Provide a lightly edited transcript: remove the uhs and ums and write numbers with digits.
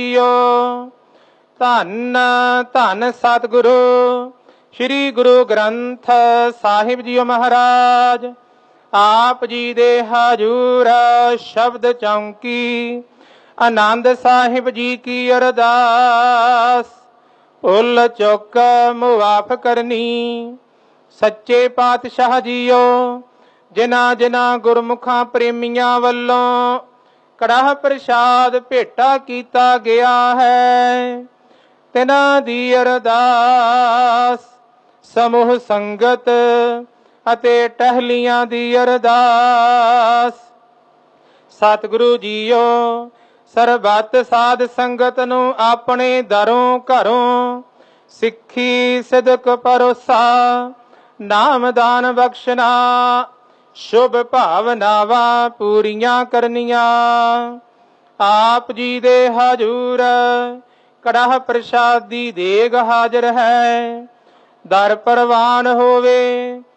ਧੰਨ ਧੰਨ ਸਤਿਗੁਰੂ ਸ੍ਰੀ ਗੁਰੂ ਗ੍ਰੰਥ ਸਾਹਿਬ ਜੀਓ ਮਹਾਰਾਜ। ਆਪ ਜੀ ਦੇ ਹਜੂਰ ਸ਼ਬਦ ਚੌਂਕੀ ਆਨੰਦ ਸਾਹਿਬ ਜੀ ਕੀ ਅਰਦਾਸ। ਭੁੱਲ ਚੁੱਕ ਮੁਆਫ ਕਰਨੀ। ਸੱਚੇ ਪਾਤਸ਼ਾਹ ਜੀਓ, ਜਿਨ੍ਹਾਂ ਜਿਨ੍ਹਾਂ ਗੁਰਮੁਖਾਂ ਪ੍ਰੇਮੀਆਂ ਵੱਲੋਂ ਕੜਾਹ ਪ੍ਰਸ਼ਾਦ ਭੇਟਾ ਕੀਤਾ ਗਿਆ ਹੈ, ਤਿਨਾਂ ਦੀ ਅਰਦਾਸ। ਸਮੂਹ ਸੰਗਤ ਅਤੇ ਟਹਿਲੀਆਂ ਦੀ ਅਰਦਾਸ। ਸਤਿਗੁਰੂ ਜੀਓ, ਸਰਬੱਤ ਸਾਧ ਸੰਗਤ ਨੂੰ ਆਪਣੇ ਦਰੋਂ ਘਰੋਂ ਸਿੱਖੀ ਸਿਦਕ ਭਰੋਸਾ ਨਾਮਦਾਨ ਬਖਸ਼ਣਾ, ਸ਼ੁਭ ਭਾਵਨਾਵਾਂ ਪੂਰੀਆਂ ਕਰਨੀਆਂ। ਆਪ ਜੀ ਦੇ ਹਜੂਰ ਕੜਾਹ ਪ੍ਰਸ਼ਾਦ ਦੀ ਦੇਗ ਹਾਜ਼ਰ ਹੈ। ਦਰ ਪ੍ਰਵਾਨ ਹੋਵੇ